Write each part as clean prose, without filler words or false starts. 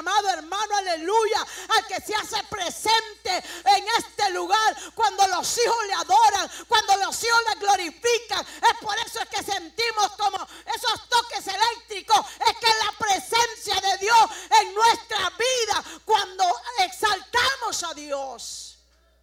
amado hermano, aleluya, al que se hace presente en este lugar. Cuando los hijos le adoran, cuando los hijos le glorifican, es por eso es que sentimos como esos toques eléctricos. Es que es la presencia de Dios en nuestra vida cuando exaltamos a Dios.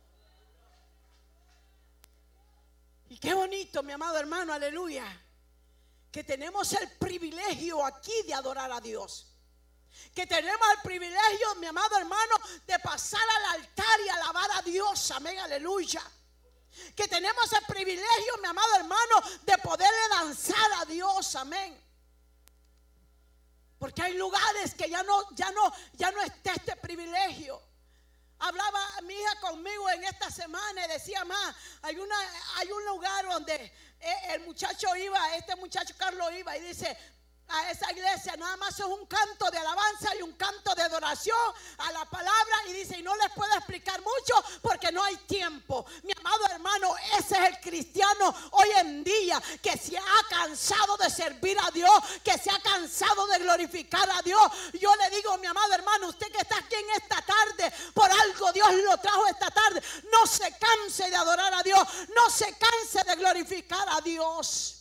Y qué bonito, mi amado hermano, aleluya, que tenemos el privilegio aquí de adorar a Dios. Que tenemos el privilegio, mi amado hermano, de pasar al altar y alabar a Dios. Amén, aleluya. Que tenemos el privilegio, mi amado hermano, de poderle danzar a Dios. Amén. Porque hay lugares que ya no está este privilegio. Hablaba mi hija conmigo en esta semana y decía: más, hay un lugar donde el muchacho iba, este muchacho Carlos iba y dice: a esa iglesia nada más es un canto de alabanza y un canto de adoración a la palabra. Y dice: y no les puedo explicar mucho porque no hay tiempo. Mi amado hermano, ese es el cristiano hoy en día, que se ha cansado de servir a Dios, que se ha cansado de glorificar a Dios. Yo le digo, mi amado hermano, usted que está aquí en esta tarde, por algo Dios lo trajo esta tarde, no se canse de adorar a Dios, no se canse de glorificar a Dios.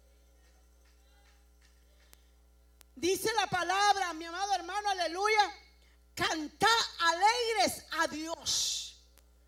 Dice la palabra, mi amado hermano, aleluya, cantad alegres a Dios.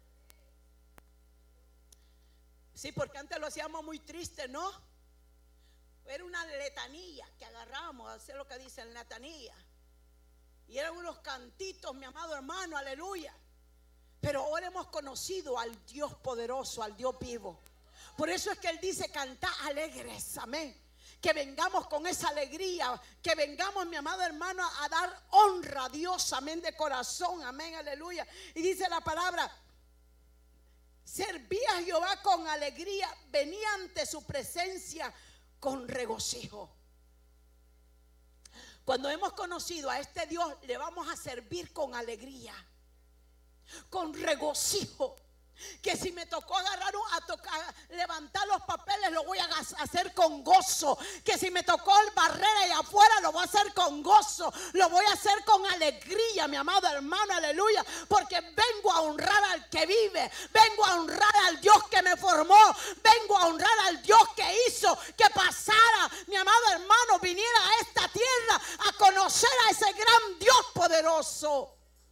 Sí, porque antes lo hacíamos muy triste, ¿no? Era una letanía que agarramos, hacer lo que dice la letanía. Y eran unos cantitos, mi amado hermano, aleluya. Pero ahora hemos conocido al Dios poderoso, al Dios vivo. Por eso es que Él dice: cantad alegres, amén. Que vengamos con esa alegría, que vengamos, mi amado hermano, a dar honra a Dios, amén, de corazón, amén, aleluya. Y dice la palabra: serví a Jehová con alegría, venía ante su presencia con regocijo. Cuando hemos conocido a este Dios, le vamos a servir con alegría, con regocijo. Que si me tocó levantar los papeles, lo voy a hacer con gozo. Que si me tocó el barrer allá afuera, lo voy a hacer con gozo. Lo voy a hacer con alegría, mi amado hermano, aleluya. Porque vengo a honrar al que vive. Vengo a honrar al Dios que me formó. Vengo a honrar al Dios que hizo que pasara, mi amado hermano, viniera a esta tierra a conocer a ese gran Dios poderoso.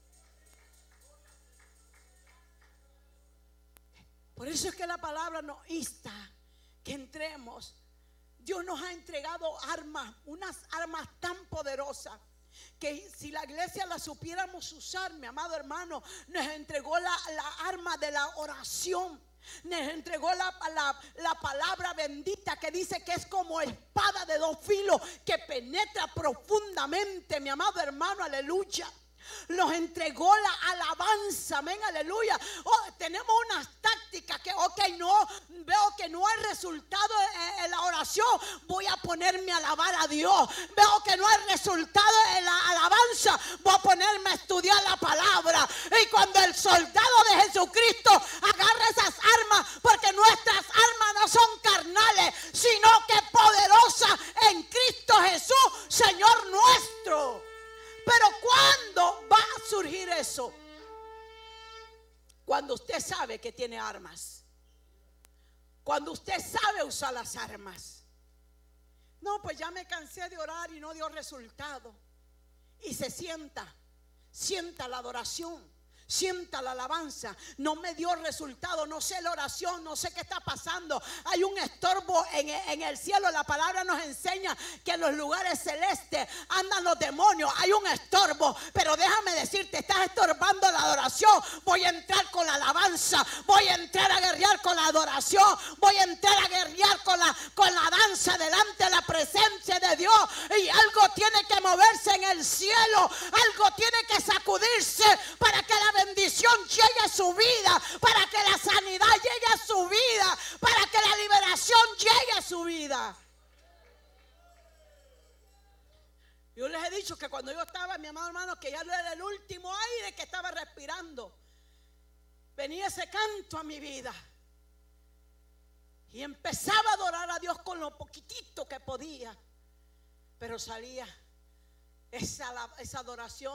Por eso es que la palabra nos insta que entremos. Dios nos ha entregado armas, unas armas tan poderosas, que si la iglesia la supiéramos usar, mi amado hermano, nos entregó la arma de la oración. Nos entregó la palabra bendita, que dice que es como espada de dos filos, que penetra profundamente, mi amado hermano, aleluya. Nos entregó la alabanza, amén, aleluya. Tenemos unas tácticas que, no, veo que no hay resultado en la oración, voy a ponerme a alabar a Dios. Veo que no hay resultado en la alabanza, voy a ponerme a estudiar la palabra. Y cuando el soldado de Jesucristo agarra esas armas, porque nuestras armas no son carnales, sino que poderosas en Cristo Jesús, Señor nuestro. Pero ¿cuándo va a surgir eso? Cuando usted sabe que tiene armas. Cuando usted sabe usar las armas. No, pues ya me cansé de orar y no dio resultado. Y se sienta la adoración, sienta la alabanza. No me dio resultado, no sé la oración, no sé qué está pasando. Hay un estorbo en el cielo. La palabra nos enseña que en los lugares celestes andan los demonios. Hay un estorbo, pero déjame decirte, estás estorbando la adoración. Voy a entrar con la alabanza, voy a entrar a guerrear con la adoración, voy a entrar a guerrear con la danza delante de la presencia de Dios. Y algo tiene que moverse en el cielo, algo tiene que sacudirse para que la bendición llegue a su vida, para que la sanidad llegue a su vida, para que la liberación llegue a su vida. Yo les he dicho que cuando yo estaba, mi amado hermano, que ya era el último aire que estaba respirando, venía ese canto a mi vida y empezaba a adorar a Dios con lo poquitito que podía, pero salía esa adoración